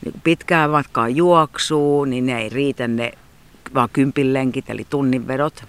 pitkään matkaa juoksuu, niin ne ei riitä ne vaan kympinlenkit eli tunninvedot.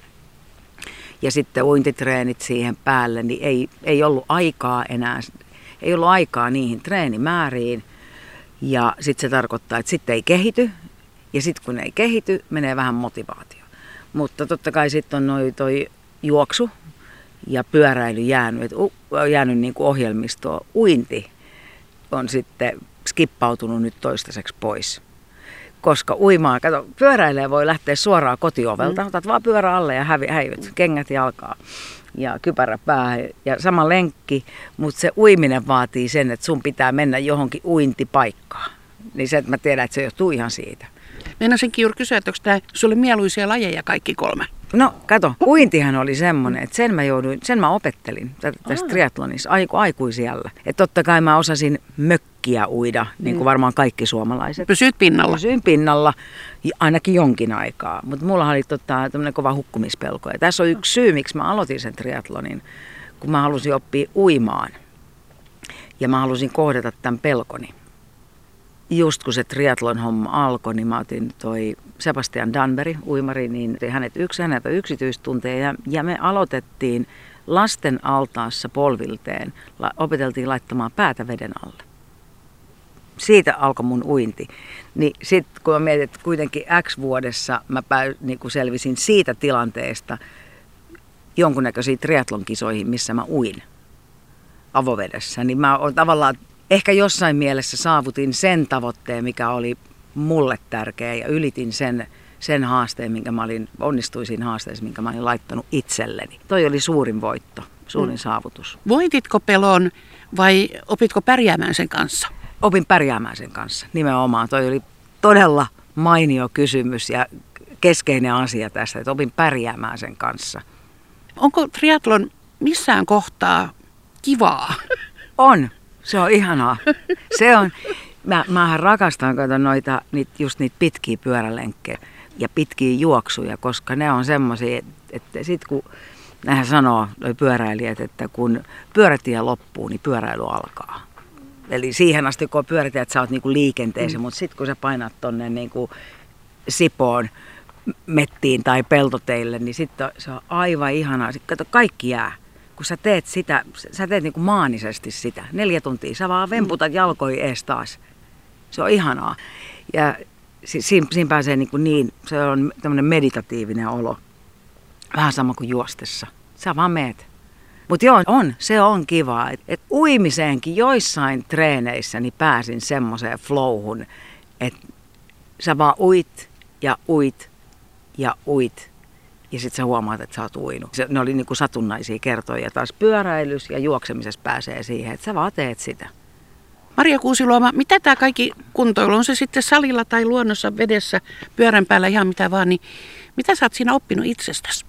Ja sitten uintitreenit siihen päälle, niin ei ollut aikaa enää, ei ollut aikaa niihin treenimääriin. Ja sitten se tarkoittaa, että sitten ei kehity. Ja sitten kun ei kehity, menee vähän motivaatio. Mutta totta kai sitten on toi juoksu ja pyöräily jäänyt niin kuin ohjelmistoon. Uinti on sitten skippautunut nyt toistaiseksi pois. Koska uimaa, pyöräilee voi lähteä suoraan kotiovelta, otat vaan pyörä alle ja häivyt, kengät jalkaa ja kypärä päähän ja sama lenkki, mutta se uiminen vaatii sen, että sun pitää mennä johonkin uintipaikkaan. Niin se, että mä tiedän, että se johtuu ihan siitä. Meinasinkin juuri kysyä, että onko tämä sulle mieluisia lajeja kaikki 3? No kato, uintihan oli semmoinen, että sen mä opettelin tästä triathlonissa aikuisiällä. Että totta kai mä osasin mökkiä uida, niin kuin varmaan kaikki suomalaiset. Pysyit pinnalla? Pysyin pinnalla ainakin jonkin aikaa, mutta mulla oli tämmöinen kova hukkumispelko. Ja tässä on yksi syy, miksi mä aloitin sen triathlonin, kun mä halusin oppia uimaan ja mä halusin kohdata tämän pelkoni. Just kun se triathlon homma alkoi, niin mä otin toi Sebastian Danberg, uimari, niin häneltä yksityistunteja ja me aloitettiin lasten altaassa polvilteen, opeteltiin laittamaan päätä veden alle. Siitä alkoi mun uinti. Niin sitten kun mä mietin, että kuitenkin X vuodessa mä niin selvisin siitä tilanteesta jonkunnäköisiin triathlon-kisoihin, missä mä uin avovedessä, niin mä oon tavallaan ehkä jossain mielessä saavutin sen tavoitteen, mikä oli mulle tärkeä ja ylitin sen haasteen, onnistuin siinä haasteessa, minkä mä olin laittanut itselleni. Toi oli suurin voitto, suurin saavutus. Voititko pelon vai opitko pärjäämään sen kanssa? Opin pärjäämään sen kanssa, nimenomaan. Toi oli todella mainio kysymys ja keskeinen asia tässä, että opin pärjäämään sen kanssa. Onko triathlon missään kohtaa kivaa? On. Se on ihanaa. Se on, mähän rakastan just niitä pitkiä pyörälenkkejä ja pitkiä juoksuja, koska ne on semmoisia, että sit kun nähän sanoo noi pyöräilijät, että kun pyörätie loppuu, niin pyöräily alkaa. Eli siihen asti, kun pyörätiet, että sä oot niinku liikenteessä, mutta sitten kun sä painat tonne niinku Sipoon mettiin tai peltoteille, niin sitten se on aivan ihanaa. Sitten kato, kaikki jää. Kun sä teet sitä, sä teet niinku maanisesti sitä. 4 tuntia, sä vaan vemputat jalkoja ees taas. Se on ihanaa. Ja siinä pääsee niin, se on tämmöinen meditatiivinen olo. Vähän sama kuin juostessa. Sä vaan meet. Mutta joo, se on kivaa. Et uimiseenkin joissain treeneissä niin pääsin semmoiseen flowhun, että sä vaan uit ja uit ja uit. Ja sitten sä huomaat, että sä oot uinut. Ne oli niinku satunnaisia kertoja. Taas pyöräilys ja juoksemisessa pääsee siihen, että sä vaan teet sitä. Maria Kuusiluoma, mitä tämä kaikki kuntoilu, on se sitten salilla tai luonnossa, vedessä, pyörän päällä, ihan mitä vaan, niin mitä sä oot siinä oppinut itsestäsi?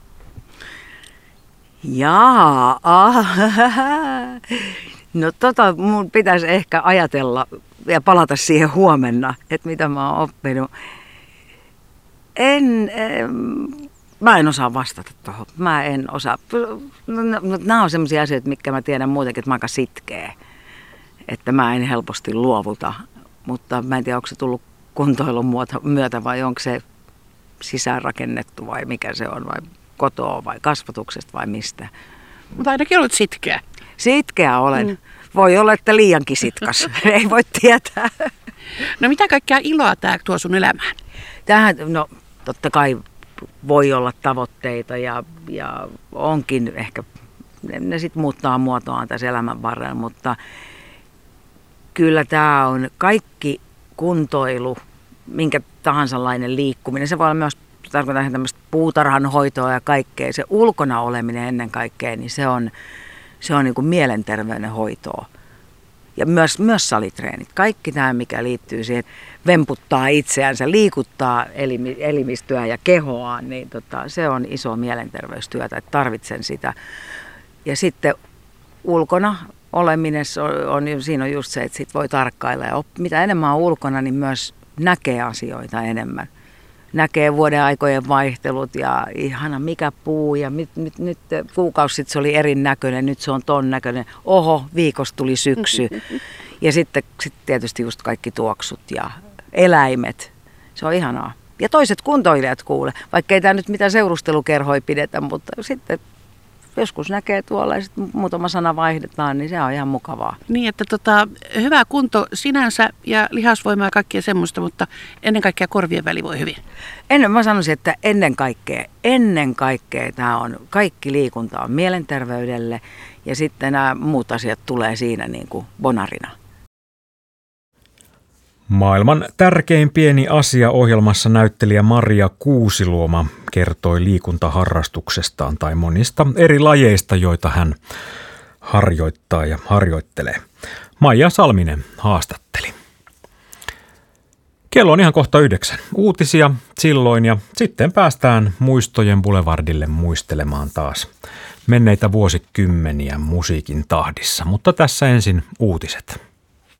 No mun pitäisi ehkä ajatella ja palata siihen huomenna, että mitä mä oon oppinut. Mä en osaa vastata tuohon. Mä en osaa. Nämä on sellaisia asioita, mitkä mä tiedän muutenkin, että mä oon aika sitkeä. Että mä en helposti luovuta. Mutta mä en tiedä, onko se tullut kuntoilun myötä vai onko se sisäänrakennettu vai mikä se on. Vai kotoa vai kasvatuksesta vai mistä. Mutta ainakin olet sitkeä. Sitkeä olen. Voi olla, että liiankin sitkas. Ei voi tietää. No mitä kaikkea iloa tämä tuo sun elämään? Tähän, no totta kai voi olla tavoitteita ja onkin ehkä, ne sitten muuttaa muotoaan tässä elämän varrella, mutta kyllä tämä on kaikki kuntoilu, minkä tahansallainen liikkuminen, se voi olla myös, tarkoitan tämmöistä puutarhanhoitoa ja kaikkea, se ulkona oleminen ennen kaikkea, niin se on niin kuin mielenterveyden hoitoa. Ja myös salitreenit, kaikki tämä, mikä liittyy siihen, vemputtaa itseänsä, liikuttaa elimistöä ja kehoa, niin se on iso mielenterveystyötä, että tarvitsen sitä. Ja sitten ulkona oleminen, siinä on just se, että sit voi tarkkailla. Ja mitä enemmän on ulkona, niin myös näkee asioita enemmän. Näkee vuoden aikojen vaihtelut ja ihana mikä puu ja nyt kuukausi sitten se oli erinäköinen, nyt se on ton näköinen. Oho, viikossa tuli syksy. Ja sitten tietysti just kaikki tuoksut ja eläimet. Se on ihanaa. Ja toiset kuntoilijat kuule, vaikka ei tämä nyt mitään seurustelukerhoja pidetä, mutta sitten joskus näkee tuolla ja sitten muutama sana vaihdetaan, niin se on ihan mukavaa. Niin, että hyvä kunto sinänsä ja lihasvoimaa ja kaikkea semmoista, mutta ennen kaikkea korvien väli voi hyvin. Mä sanoisin, että ennen kaikkea tämä on, kaikki liikunta on mielenterveydelle ja sitten nämä muut asiat tulee siinä niin kuin bonarina. Maailman tärkein pieni asia -ohjelmassa näyttelijä Maria Kuusiluoma kertoi liikuntaharrastuksestaan tai monista eri lajeista, joita hän harjoittaa ja harjoittelee. Maija Salminen haastatteli. Kello on ihan kohta 9. Uutisia silloin ja sitten päästään muistojen boulevardille muistelemaan taas menneitä vuosikymmeniä musiikin tahdissa, mutta tässä ensin uutiset.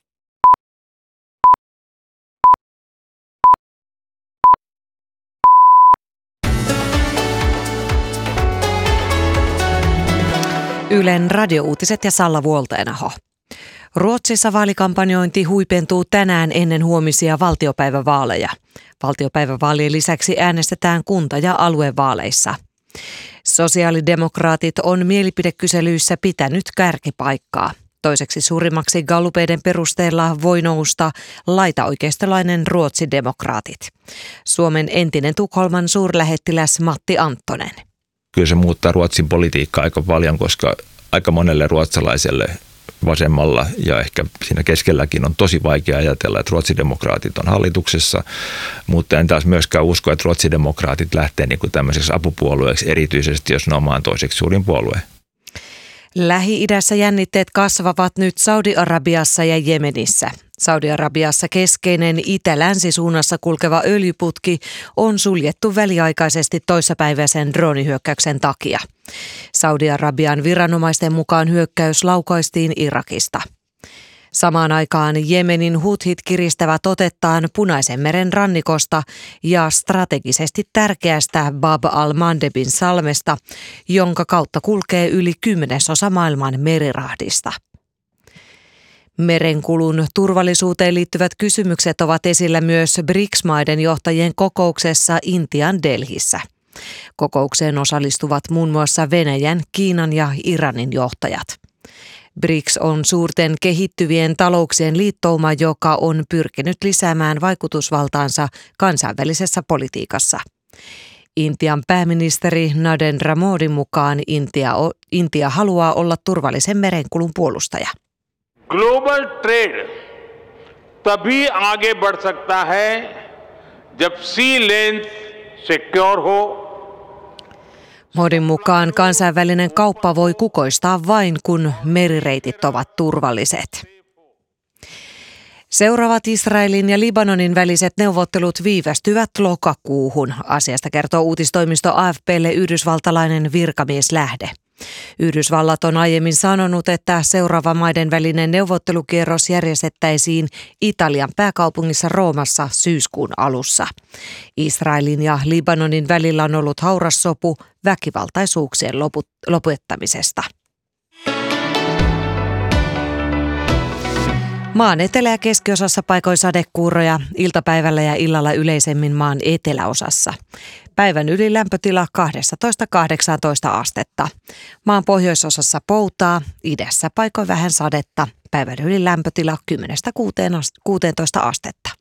Ylen radiouutiset ja Salla Vuolteenaho. Ruotsissa vaalikampanjointi huipentuu tänään ennen huomisia valtiopäivävaaleja. Valtiopäivävaalien lisäksi äänestetään kunta- ja aluevaaleissa. Sosiaalidemokraatit on mielipidekyselyissä pitänyt kärkipaikkaa. Toiseksi suurimmaksi gallupeiden perusteella voi nousta laitaoikeistolainen ruotsidemokraatit. Suomen entinen Tukholman suurlähettiläs Matti Anttonen. Kyllä se muuttaa Ruotsin politiikkaa aika paljon, koska aika monelle ruotsalaiselle vasemmalla ja ehkä siinä keskelläkin on tosi vaikea ajatella, että ruotsidemokraatit on hallituksessa, mutta en taas myöskään usko, että ruotsidemokraatit lähtee niin kuin tämmöiseksi apupuolueeksi, erityisesti jos ne on maan toiseksi suurin puolue. Lähi-idässä jännitteet kasvavat nyt Saudi-Arabiassa ja Jemenissä. Saudi-Arabiassa keskeinen itä-länsisuunnassa kulkeva öljyputki on suljettu väliaikaisesti toissapäiväisen droonihyökkäyksen takia. Saudi-Arabian viranomaisten mukaan hyökkäys laukaistiin Irakista. Samaan aikaan Jemenin huthit kiristävät otettaan Punaisen meren rannikosta ja strategisesti tärkeästä Bab al-Mandebin salmesta, jonka kautta kulkee yli 10% maailman merirahdista. Merenkulun turvallisuuteen liittyvät kysymykset ovat esillä myös BRICS-maiden johtajien kokouksessa Intian Delhissä. Kokoukseen osallistuvat muun muassa Venäjän, Kiinan ja Iranin johtajat. BRICS on suurten kehittyvien talouksien liittouma, joka on pyrkinyt lisäämään vaikutusvaltaansa kansainvälisessä politiikassa. Intian pääministeri Narendra Modin mukaan Intia haluaa olla turvallisen merenkulun puolustaja. Global trade तभी आगे बढ़ सकता है जब C length secure हो. Modin mukaan kansainvälinen kauppa voi kukoistaa vain, kun merireitit ovat turvalliset. Seuraavat Israelin ja Libanonin väliset neuvottelut viivästyvät lokakuuhun. Asiasta kertoo uutistoimisto AFP:lle yhdysvaltalainen virkamieslähde. Yhdysvallat on aiemmin sanonut, että seuraava maiden välinen neuvottelukierros järjestettäisiin Italian pääkaupungissa Roomassa syyskuun alussa. Israelin ja Libanonin välillä on ollut hauras sopu väkivaltaisuuksien lopettamisesta. Maan etelä- ja keskiosassa paikoin sadekuuroja, iltapäivällä ja illalla yleisemmin maan eteläosassa. Päivän yli lämpötila 12-18 astetta. Maan pohjoisosassa poutaa, idässä paikoin vähän sadetta. Päivän yli lämpötila 10-16 astetta.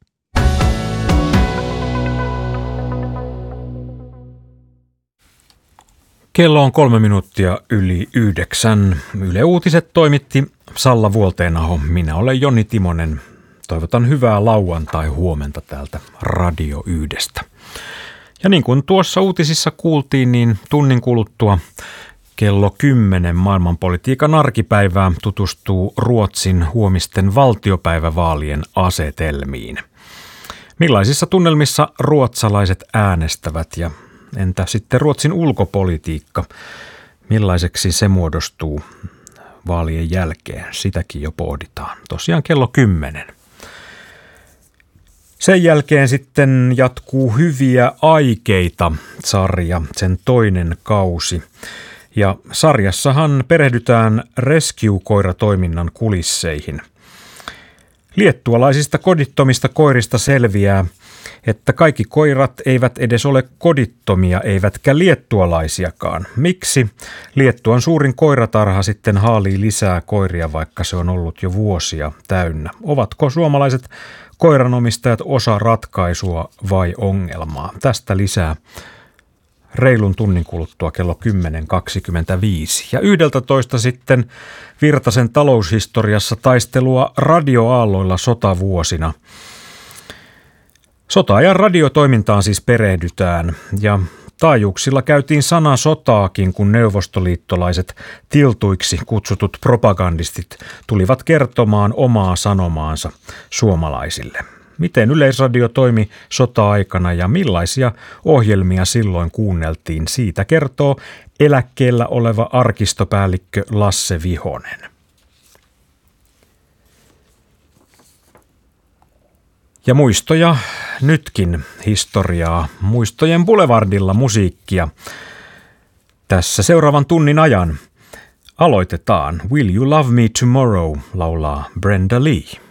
Kello on 3 minuuttia yli 9. Yle Uutiset toimitti Salla Vuolteenaho. Minä olen Jonni Timonen. Toivotan hyvää lauantai-huomenta täältä Radio 1:stä. Ja niin kuin tuossa uutisissa kuultiin, niin tunnin kuluttua kello 10 maailmanpolitiikan arkipäivää tutustuu Ruotsin huomisten valtiopäivävaalien asetelmiin. Millaisissa tunnelmissa ruotsalaiset äänestävät ja entä sitten Ruotsin ulkopolitiikka? Millaiseksi se muodostuu vaalien jälkeen? Sitäkin jo pohditaan. Tosiaan kello 10. Sen jälkeen sitten jatkuu Hyviä aikeita -sarja, sen toinen kausi. Ja sarjassahan perehdytään rescue-koiratoiminnan kulisseihin. Liettualaisista kodittomista koirista selviää, että kaikki koirat eivät edes ole kodittomia, eivätkä liettualaisiakaan. Miksi Liettuan suurin koiratarha sitten haalii lisää koiria, vaikka se on ollut jo vuosia täynnä? Ovatko suomalaiset koiranomistajat osa ratkaisua vai ongelmaa? Tästä lisää reilun tunnin kuluttua kello 10.25. Ja 11 sitten Virtasen taloushistoriassa taistelua radioaalloilla sotavuosina. Sota-ajan radiotoimintaan siis perehdytään ja taajuuksilla käytiin sana sotaakin, kun neuvostoliittolaiset tiltuiksi kutsutut propagandistit tulivat kertomaan omaa sanomaansa suomalaisille. Miten Yleisradio toimi sota-aikana ja millaisia ohjelmia silloin kuunneltiin, siitä kertoo eläkkeellä oleva arkistopäällikkö Lasse Vihonen. Ja muistoja nytkin, historiaa, muistojen boulevardilla musiikkia. Tässä seuraavan tunnin ajan aloitetaan Will You Love Me Tomorrow, laulaa Brenda Lee.